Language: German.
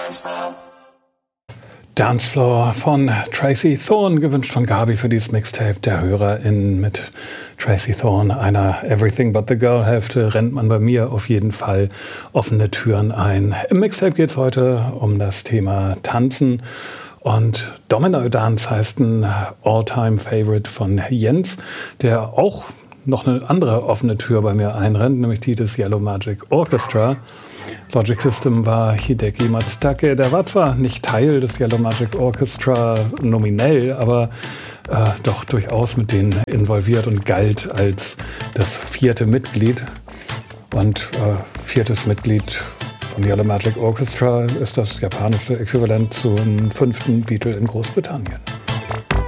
Dancefloor von Tracey Thorn, gewünscht von Gabi für dieses Mixtape der HörerInnen mit Tracey Thorn, einer Everything But The Girl-Hälfte, rennt man bei mir auf jeden Fall offene Türen ein. Im Mixtape geht es heute um das Thema Tanzen und Domino Dance heißt ein All-Time-Favorite von Jens, der auch noch eine andere offene Tür bei mir einrennt, nämlich die des Yellow Magic Orchestra. Logic System war Hideki Matsutake, der war zwar nicht Teil des Yellow Magic Orchestra nominell, aber doch durchaus mit denen involviert und galt als das vierte Mitglied. Und viertes Mitglied von Yellow Magic Orchestra ist das japanische Äquivalent zum 5. Beatle in Großbritannien.